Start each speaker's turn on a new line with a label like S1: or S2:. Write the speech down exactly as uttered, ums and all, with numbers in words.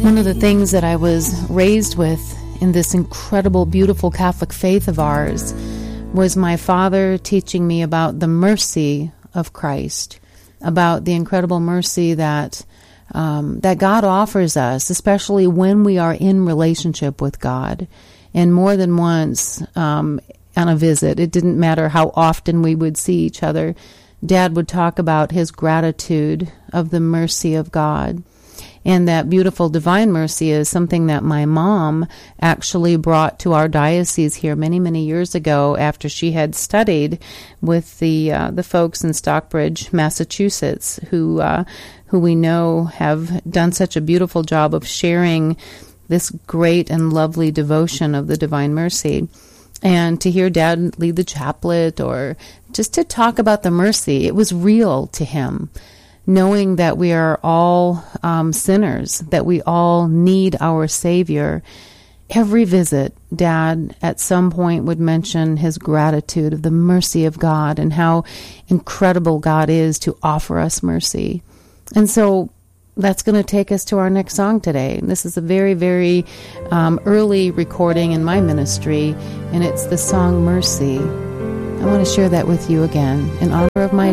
S1: One of the things that I was raised with in this incredible, beautiful Catholic faith of ours was my father teaching me about the mercy of Christ, about the incredible mercy that um, that God offers us, especially when we are in relationship with God. And more than once um, on a visit, it didn't matter how often we would see each other, Dad would talk about his gratitude of the mercy of God. And that beautiful divine mercy is something that my mom actually brought to our diocese here many, many years ago after she had studied with the uh, the folks in Stockbridge, Massachusetts, who uh, who we know have done such a beautiful job of sharing this great and lovely devotion of the divine mercy. And to hear Dad lead the chaplet or just to talk about the mercy, it was real to him. Knowing that we are all um, sinners, that we all need our Savior. Every visit, Dad at some point would mention his gratitude of the mercy of God and how incredible God is to offer us mercy. And so that's going to take us to our next song today. This is a very, very um, early recording in my ministry, and it's the song Mercy. I want to share that with you again in honor of my